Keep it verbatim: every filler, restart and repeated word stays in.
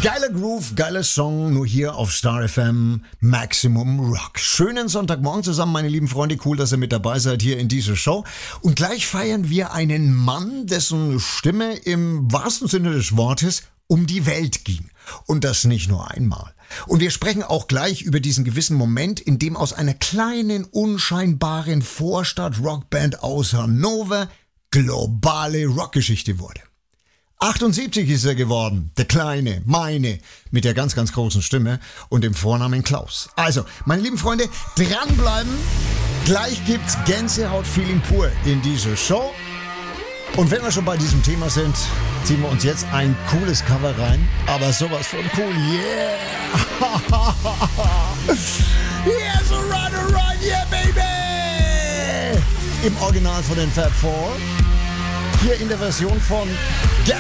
Geiler Groove, geiler Song, nur hier auf Star F M Maximum Rock. Schönen Sonntagmorgen zusammen, meine lieben Freunde. Cool, dass ihr mit dabei seid hier in dieser Show. Und gleich feiern wir einen Mann, dessen Stimme im wahrsten Sinne des Wortes um die Welt ging. Und das nicht nur einmal. Und wir sprechen auch gleich über diesen gewissen Moment, in dem aus einer kleinen, unscheinbaren Vorstadt-Rockband aus Hannover globale Rockgeschichte wurde. achtundsiebzig ist er geworden, der Kleine, meine, mit der ganz, ganz großen Stimme und dem Vornamen Klaus. Also, meine lieben Freunde, dranbleiben. Gleich gibt's Gänsehaut-Feeling pur in dieser Show. Und wenn wir schon bei diesem Thema sind, ziehen wir uns jetzt ein cooles Cover rein. Aber sowas von cool, yeah! Yeah, so run, run, yeah, baby! Im Original von den Fab Four. Hier in der Version von